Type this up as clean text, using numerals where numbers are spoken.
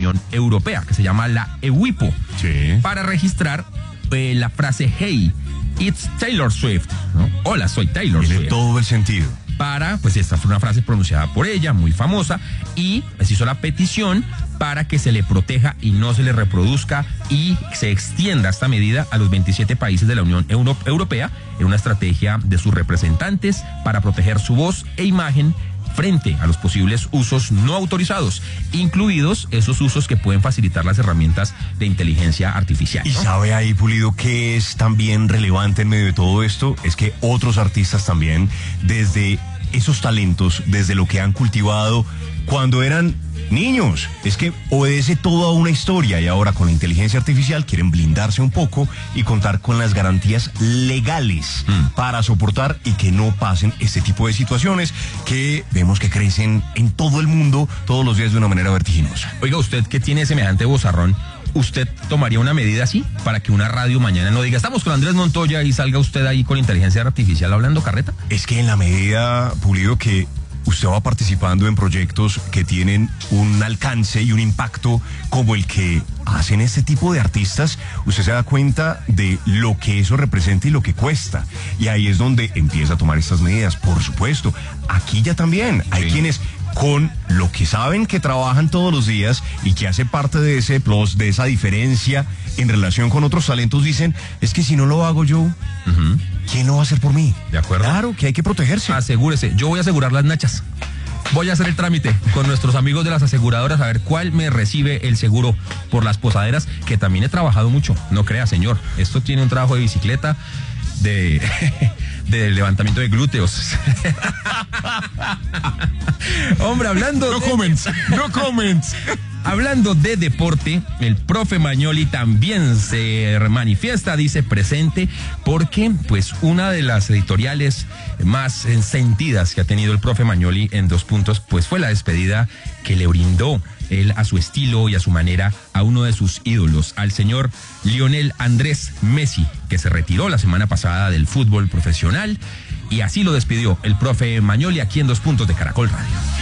Unión Europea, que se llama la EUIPO, para registrar la frase "Hey, it's Taylor Swift", ¿no? Hola, soy Taylor Swift. Tiene todo el sentido. Pues esta fue una frase pronunciada por ella, muy famosa, y se hizo la petición para que se le proteja y no se le reproduzca y se extienda esta medida a los 27 países de la Unión Europea en una estrategia de sus representantes para proteger su voz e imagen frente a los posibles usos no autorizados, incluidos esos usos que pueden facilitar las herramientas de inteligencia artificial, ¿no? Y sabe ahí, Pulido, que es también relevante en medio de todo esto, es que otros artistas también, desde esos talentos, desde lo que han cultivado cuando eran niños, es que obedece toda una historia y ahora con la inteligencia artificial quieren blindarse un poco y contar con las garantías legales para soportar y que no pasen este tipo de situaciones que vemos que crecen en todo el mundo todos los días de una manera vertiginosa. Oiga, usted que tiene semejante vozarrón, ¿usted tomaría una medida así para que una radio mañana no diga "estamos con Andrés Montoya" y salga usted ahí con inteligencia artificial hablando carreta? Es que en la medida, Pulido, que usted va participando en proyectos que tienen un alcance y un impacto como el que hacen este tipo de artistas, usted se da cuenta de lo que eso representa y lo que cuesta. Y ahí es donde empieza a tomar estas medidas. Por supuesto, aquí ya también hay quienes con lo que saben que trabajan todos los días y que hace parte de ese plus, de esa diferencia en relación con otros talentos, dicen, es que si no lo hago yo, ¿quién lo va a hacer por mí? ¿De acuerdo? Claro que hay que protegerse. Asegúrese, yo voy a asegurar las nachas. Voy a hacer el trámite con nuestros amigos de las aseguradoras a ver cuál me recibe el seguro por las posaderas, que también he trabajado mucho. No crea, señor, esto tiene un trabajo de bicicleta, de levantamiento de glúteos. Hombre, hablando No comments. Hablando de deporte, el profe Magnoli también se manifiesta, dice presente, porque pues una de las editoriales más sentidas que ha tenido el profe Magnoli en 2 puntos, pues fue la despedida que le brindó él a su estilo y a su manera a uno de sus ídolos, al señor Lionel Andrés Messi, que se retiró la semana pasada del fútbol profesional, y así lo despidió el profe Magnoli aquí en 2 puntos de Caracol Radio.